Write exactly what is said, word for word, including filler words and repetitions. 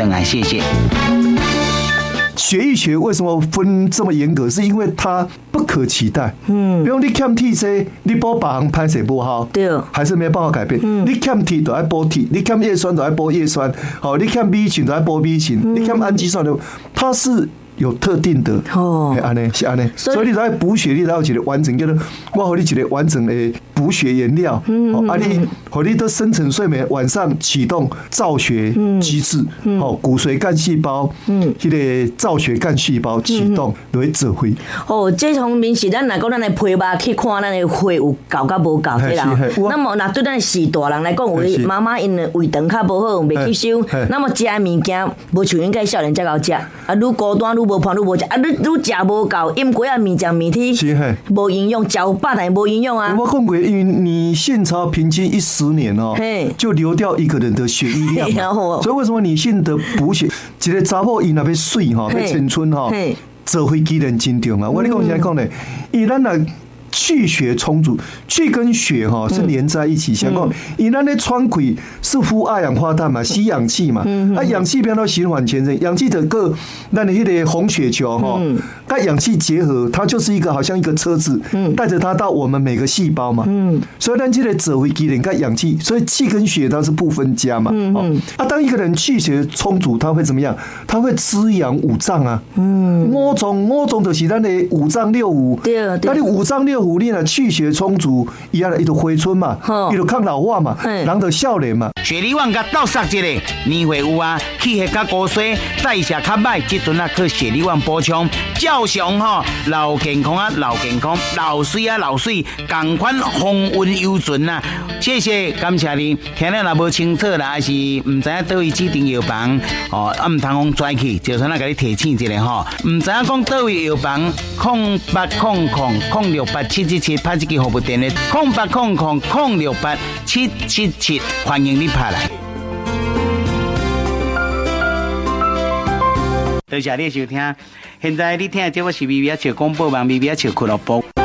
等啊，谢谢。 血液学为什么分这么严格？是因为它不可期待。嗯，比如你欠 T C， 你补别行拍摄不好， 对， 还是没办法改变。嗯，你欠 T 就要补 T， 你欠叶酸就要补叶酸，好，你欠 B 群就要补 B 群，嗯、你欠氨基酸的，它是有特定的哦，安尼是安尼，所以你在补血，你才有一个完整，叫做我给你一个完整的补血原料。嗯，啊，你和你的深层睡眠晚上启动造血机制，哦，骨髓干细胞，嗯，这个造血干细胞启动来指挥。 哦，这方面是咱来讲，咱的皮肉去看咱的血有够甲无够，对啦。那么，那对咱是大人来讲，有妈妈因的胃肠较无好，袂吸收，那么食的物件无像应该少年才够食，啊，愈高端愈无胖愈无食，啊，愈愈食无够，饮过啊面酱面体，无营养，食有饱但无营养啊。我讲过，因为你现超平均一十年哦，就流掉一个人的血液量，所以为什么女性的补血，一个查某伊若要水哈，要青春哈，做会机能真重啊。我跟你讲现在讲呢，伊咱若气血充足，气跟血哈是连在一起。像讲，以咱的喘气是呼二氧化碳嘛，吸氧气嘛，啊氧气变到循环全身，氧气的个那你那个红血球哈，跟氧气结合，它就是一个好像一个车子，带着它到我们每个细胞嘛。所以咱这个指挥机能跟氧气，所以气跟血它是不分家嘛。啊，当一个人气血充足，他会怎么样？他会滋养五脏啊。五脏五脏就是咱的五脏六腑。对对。那你五脏六腑你呢气血充足，伊啊伊就回春嘛，伊就抗老化嘛，人就少年嘛。 雪梨湾甲倒杀一个年会有啊，气血甲高水，代谢较歹，即阵啊去雪梨湾补充，照常吼老健康啊老健康，老水啊老水，同款风韵犹存啊。谢谢，感谢你。听了若无清楚啦，还是唔知影倒位指定药房哦，啊唔通讲拽去，就算啊甲你提醒一下吼，唔知影讲倒位药房，空八空空空六八七七七，拍一支服务电话，空八空空空六八七七七，欢迎你拍来。多谢你收听，现在你听的节目是微微笑广播网，微微笑俱乐部。